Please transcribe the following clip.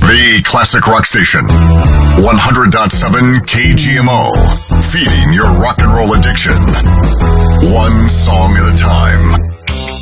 The Classic Rock Station. 100.7 KGMO. Feeding your rock and roll addiction.